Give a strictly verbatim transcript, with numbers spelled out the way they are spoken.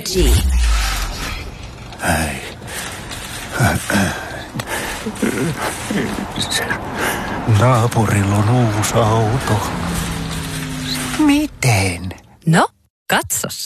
Energy. Ei. Naapurilla on uusi auto. Miten? No, katsos.